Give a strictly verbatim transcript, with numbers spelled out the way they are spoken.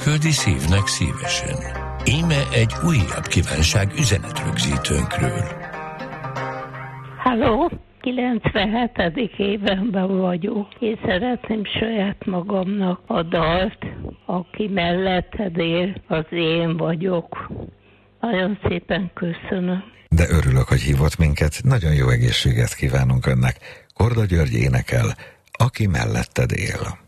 Küldi szívnek szívesen. Íme egy újabb kívánság üzenetrögzítőnkről. Halló, kilencvenhetedik évenben vagyok, és szeretném saját magamnak a dalt, aki melletted él, az én vagyok. Nagyon szépen köszönöm. De örülök, hogy hívott minket, nagyon jó egészséget kívánunk önnek. Korda György énekel, aki melletted él.